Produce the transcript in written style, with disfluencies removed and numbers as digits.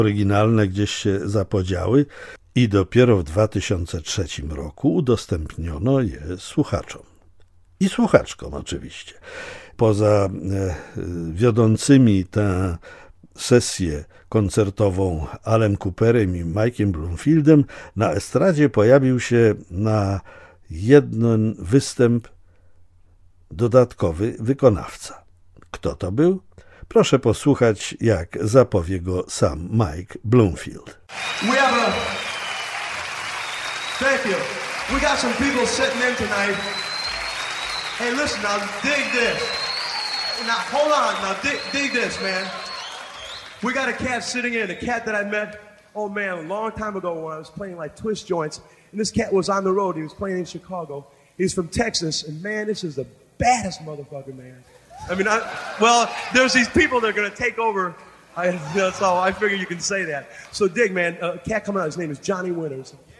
oryginalne gdzieś się zapodziały i dopiero w 2003 roku udostępniono je słuchaczom. I słuchaczkom oczywiście. Poza wiodącymi tę sesję koncertową Alem Cooperem i Mike'iem Bloomfieldem na estradzie pojawił się na jeden występ dodatkowy wykonawca. Kto to był? Proszę posłuchać, jak zapowie go sam Mike Bloomfield. Thank you. We got some people sitting in tonight. Hey, listen now, dig this. Now, hold on, now dig this, man. We got a cat sitting in, a cat that I met, oh man, a long time ago when I was playing like twist joints. And this cat was on the road, he was playing in Chicago. He's from Texas, and man, this is the baddest motherfucker, man. I mean, well, there's these people that are going to take over. That's all, I figure you can say that. So dig, man, a cat coming out, his name is Johnny Winters.